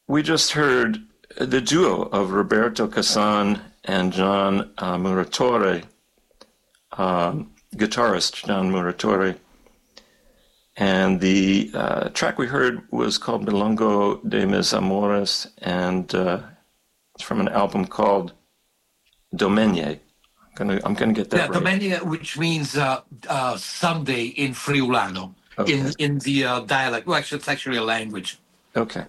we just heard the duo of Roberto Cassan and John Muratore, guitarist John Muratore. And the track we heard was called Milonga de Mis Amores, and it's from an album called Domenye. I'm gonna get that right. Domenye, which means Sunday in Friulano, okay. in the dialect. Well, actually, it's actually a language. Okay.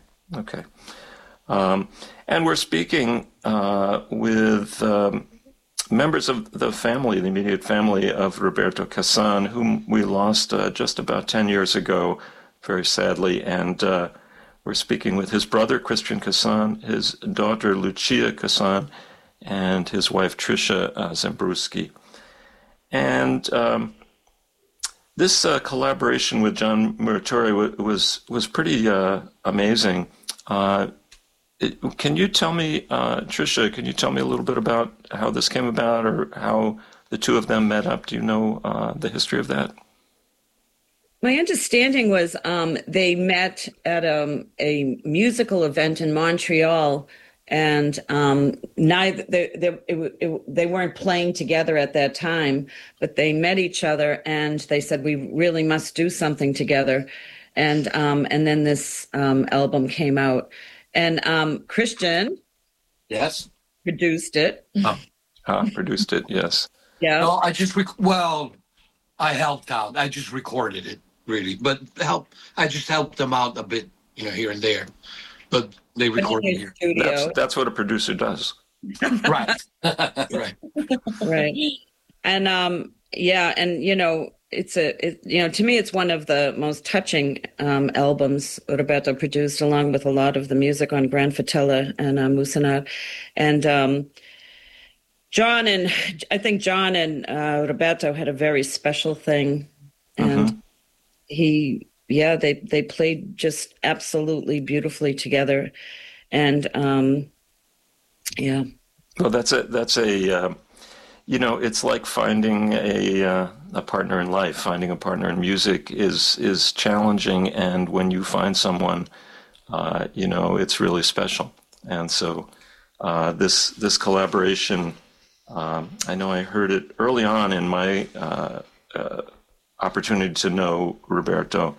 And we're speaking with members of the family, the immediate family of Roberto Cassan, whom we lost just about 10 years ago, very sadly. And we're speaking with his brother, Christian Cassan, his daughter, Lucia Cassan, and his wife, Tricia Zembruski. And this collaboration with John Muratore was pretty amazing. Can you tell me, Tricia, can you tell me a little bit about how this came about or how the two of them met up? Do you know the history of that? My understanding was they met at a musical event in Montreal, and they weren't playing together at that time, but they met each other and they said, we really must do something together. And then this album came out. And Christian, yes, produced it. Produced it, yes. Yeah. No, I helped out. I just recorded it, really, but I just helped them out a bit, here and there. But they recorded here. That's what a producer does. Right. Right. Right. And to me, it's one of the most touching albums Roberto produced, along with a lot of the music on Gran Fatella and Musanad. And I think John and Roberto had a very special thing. And they played just absolutely beautifully together. And Well, that's a it's like finding a partner in life. Finding a partner in music is challenging, and when you find someone, it's really special. And so this collaboration, I know I heard it early on in my opportunity to know Roberto.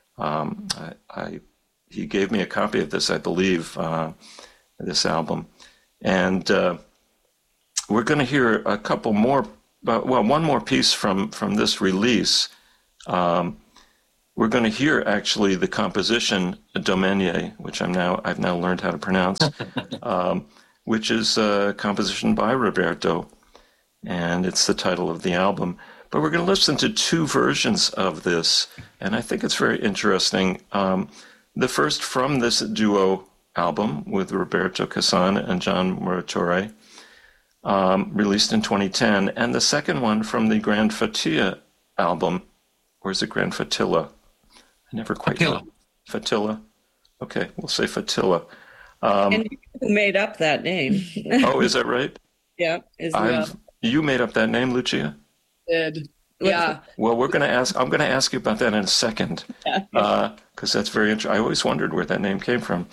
He gave me a copy of this, I believe, this album, and we're going to hear a couple more. One more piece from this release. We're going to hear actually the composition Domenye, which I've now learned how to pronounce, which is a composition by Roberto, and it's the title of the album. But we're going to listen to two versions of this, and I think it's very interesting. The first from this duo album with Roberto Cassan and John Muratore, released in 2010, and the second one from the Gran Fatilla album, or is it Gran Fatilla? I never quite know. Fatilla? Okay, we'll say Fatilla. And you made up that name. Oh, is that right? Yeah. You made up that name, Lucia? Did. Yeah. Well, I'm going to ask you about that in a second, because that's very interesting. I always wondered where that name came from.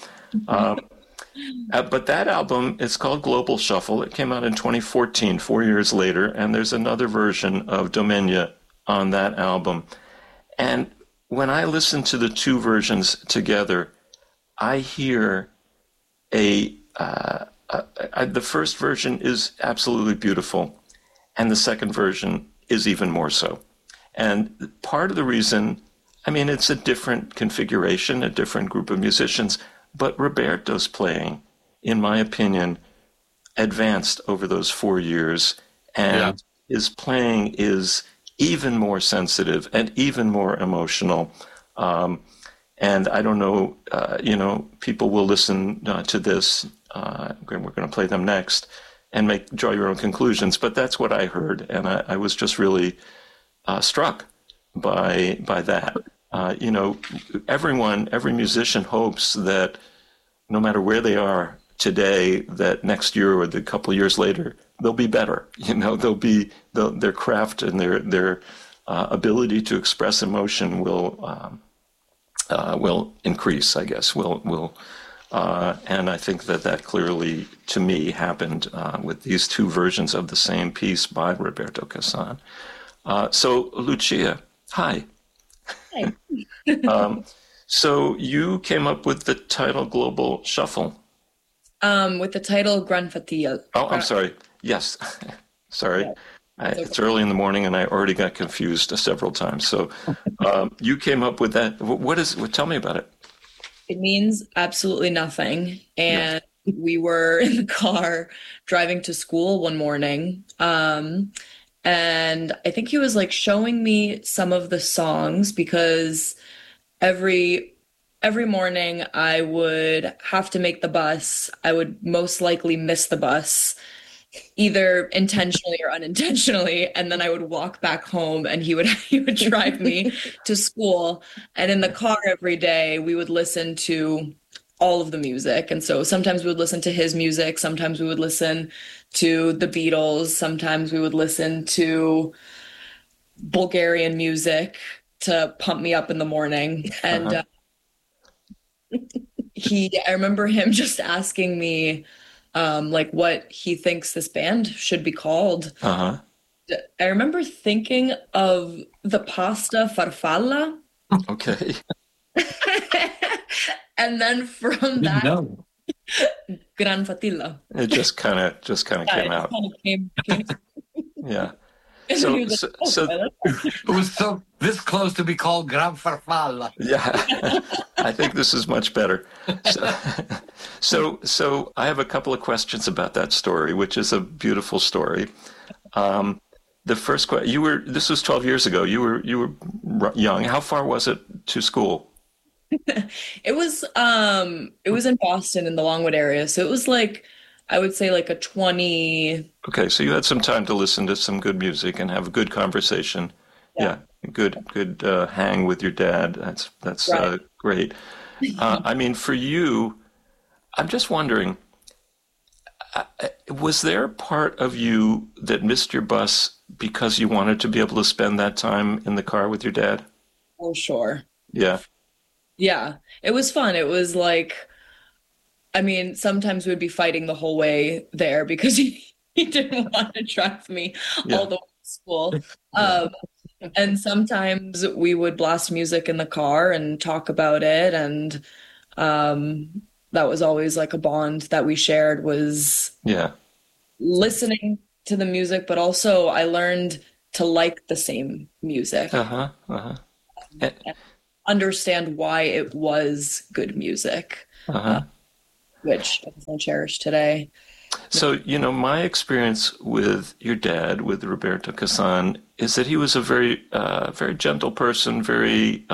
But that album is called Global Shuffle. It came out in 2014, 4 years later, and there's another version of Domenye on that album. And when I listen to the two versions together, I hear the first version is absolutely beautiful, and the second version is even more so. And part of the reason, it's a different configuration, a different group of musicians, but Roberto's playing, in my opinion, advanced over those 4 years, and his playing is even more sensitive and even more emotional. And I don't know, people will listen to this, we're going to play them next, and draw your own conclusions, but that's what I heard, and I was just really struck by that. Every musician hopes that no matter where they are today, that next year or the couple of years later, they'll be better. Their craft and their ability to express emotion will increase, I guess, will And I think that clearly, to me, happened with these two versions of the same piece by Roberto Casson. So, Lucia, hi. Hi. So you came up with the title Global Shuffle. With the title Gran Fatia. Oh, I'm sorry. Yes. Sorry. It's early in the morning and I already got confused several times. So you came up with that. Tell me about it. It means absolutely nothing. And we were in the car driving to school one morning. And I think he was like showing me some of the songs because every morning I would have to make the bus. I would most likely miss the bus, either intentionally or unintentionally, and then I would walk back home and he would drive me to school. And in the car every day we would listen to all of the music. And so sometimes we would listen to his music, sometimes we would listen to the Beatles, sometimes we would listen to Bulgarian music to pump me up in the morning. And I remember him just asking me like what he thinks this band should be called. I remember thinking of the pasta farfalla. Okay. And then from that, Gran Fatilla. It just kind of came out. Came. Yeah. And So, then he was like, so It was so this close to be called Gran Farfalla. yeah, I think this is much better. So I have a couple of questions about that story, which is a beautiful story. The first question, this was 12 years ago. You were young. How far was it to school? It was in Boston in the Longwood area. So it was like, I would say like a 20. Okay, so you had some time to listen to some good music and have a good conversation. Yeah, good hang with your dad. That's right. Great. I mean, for you, I'm just wondering, was there a part of you that missed your bus because you wanted to be able to spend that time in the car with your dad? Oh, sure. Yeah. Yeah, it was fun. It was like, I mean, sometimes we'd be fighting the whole way there because he didn't want to drive me all the way to school. And sometimes we would blast music in the car and talk about it. And that was always like a bond that we shared, was listening to the music, but also I learned to like the same music. And understand why it was good music. Which I cherish today. So, my experience with your dad, with Roberto Casson, is that he was a very gentle person, very,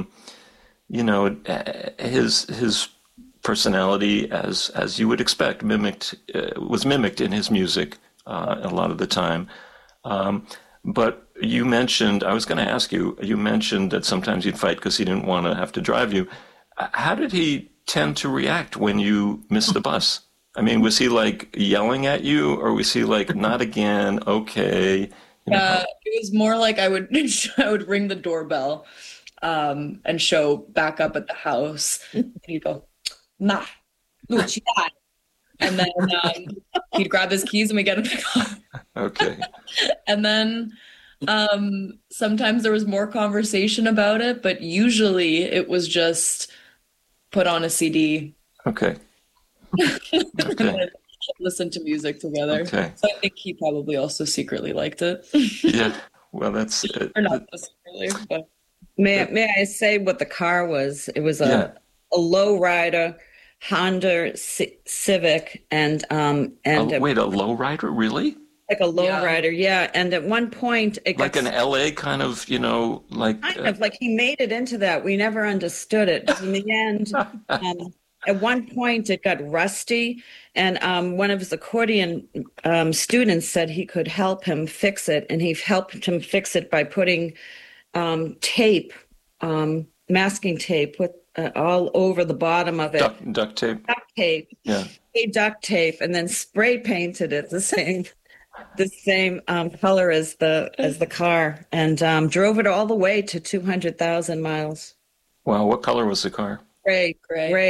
his personality, as you would expect, was mimicked in his music a lot of the time. But you mentioned, I was going to ask you, you mentioned that sometimes you'd fight because he didn't want to have to drive you. How did he tend to react when you missed the bus? I mean, was he like yelling at you, or was he like, not again, okay? It was more like I would ring the doorbell and show back up at the house. And he'd go, "Ma, Lucia." And then he'd grab his keys and we get in the car. Okay. And then sometimes there was more conversation about it, but usually it was just put on a CD. Okay. And listen to music together. Okay. So I think he probably also secretly liked it. Yeah. Well, that's or not so secretly, but may I say what the car was? It was a lowrider Honda Civic, and wait, a lowrider, really? Like a lowrider, yeah. And at one point, it got like an LA kind of, like kind of like he made it into that. We never understood it. But in the end, at one point, it got rusty, and one of his accordion students said he could help him fix it, and he helped him fix it by putting tape, masking tape, with all over the bottom of it. Duct tape. Duct tape. Yeah. Duct tape, and then spray painted it the same color as the car, and drove it all the way to 200,000 miles. Wow, what color was the car? Gray.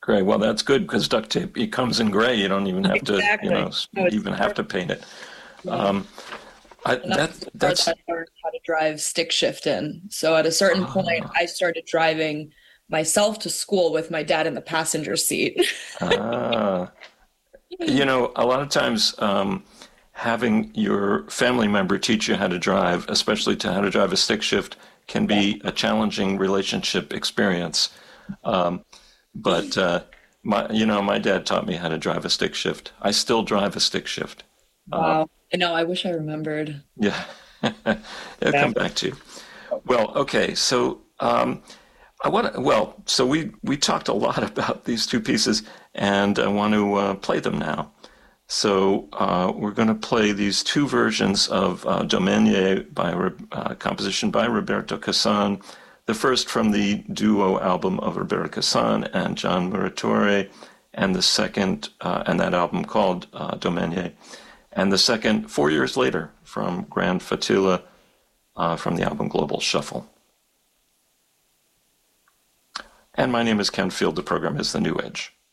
Great. Well, that's good because duct tape, it comes in gray. You don't even have to, Exactly. No, it's even have to paint it. Um, And that's I learned how to drive stick shift in. So at a certain point, I started driving myself to school with my dad in the passenger seat. a lot of times having your family member teach you how to drive, especially to how to drive a stick shift, can be a challenging relationship experience. But my dad taught me how to drive a stick shift. I still drive a stick shift. Wow. I know, I wish I remembered. Yeah, it'll come back to you. Well, okay, so so we talked a lot about these two pieces, and I want to play them now. So we're going to play these two versions of Domenier by composition by Roberto Casson. The first from the duo album of Roberto Casson and John Muratore, and the second, and that album called Domenier. And the second, 4 years later, from Grand Fatila, from the album Global Shuffle. And my name is Ken Field. The program is The New Edge.